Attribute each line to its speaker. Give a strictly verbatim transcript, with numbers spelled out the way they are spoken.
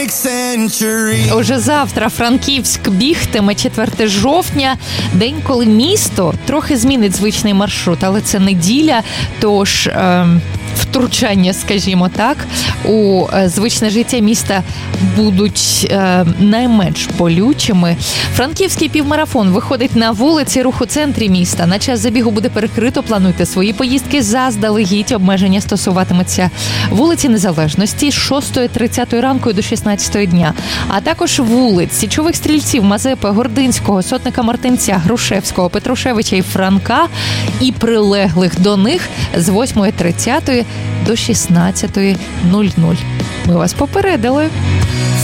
Speaker 1: Уже завтра Франківськ бігтиме четвертого жовтня, день, коли місто трохи змінить звичний маршрут, але це неділя, тож е, втручання, скажімо так, у звичне життя міста будуть е, найменш болючими. Франківський півмарафон виходить на вулиці, рух у центрі міста. На час забігу буде перекрито, плануйте свої поїздки заздалегідь. Обмеження стосуватиметься вулиці Незалежності з шостої тридцять ранку до шістнадцятої дня, а також вулиць Січових Стрільців, Мазепи, Гординського, Сотника Мартинця, Грушевського, Петрушевича і Франка і прилеглих до них з восьмої тридцять до шістнадцятої нуль нуль. Ми вас попередили.